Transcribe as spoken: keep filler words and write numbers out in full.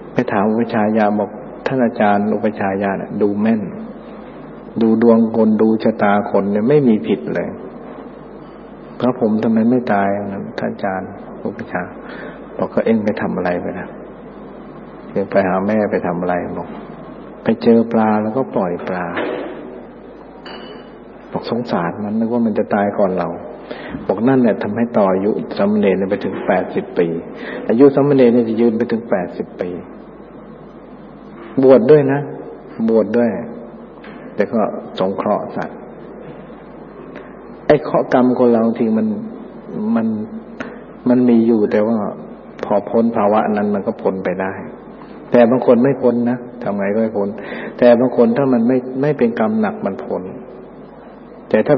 ไปถามอุปชายาบอกท่านอาจารย์อุปชายาเนี่ยดูแม่นดูดวงคนดูชะตาคนเนี่ยไม่มีผิดเลยพระผมทำไมไม่ตายท่านอาจารย์อุปชาบอกก็เอ็งไปทำอะไรไปนะเอ็งไปหาแม่ไปทำอะไรบอกไปเจอปลาแล้วก็ปล่อยปลาบอกสงสารมันนึกว่ามันจะตายก่อนเราบอกนั่นเนี่ยทำให้ต่ออายุสามเณรไปถึงแปดสิบปีอายุสามเณรเนี่ยจะยืนไปถึงแปดสิบปีบวชดด้วยนะบวชดด้วยแต่ก็สงเคราะห์สัตว์ไอ้ข้อกรรมคนเราทีมันมันมันมีอยู่แต่ว่าพอพ้นภาวะนั้นมันก็พ้นไปได้แต่บางคนไม่พ้นนะทำไงก็ไม่พ้นแต่บางคนถ้ามันไม่ไม่เป็นกรรมหนักมันพ้นแต่ถ้า